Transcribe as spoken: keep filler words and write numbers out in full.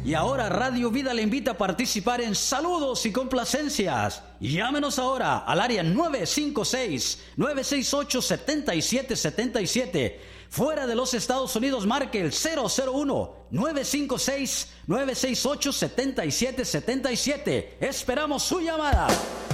Y ahora Radio Vida le invita a participar en saludos y complacencias. Llámenos ahora al área nueve cinco seis, nueve seis ocho, siete siete siete siete. Fuera de los Estados Unidos, marque el cero cero uno, nueve cinco seis, nueve seis ocho, siete siete siete siete. Esperamos su llamada.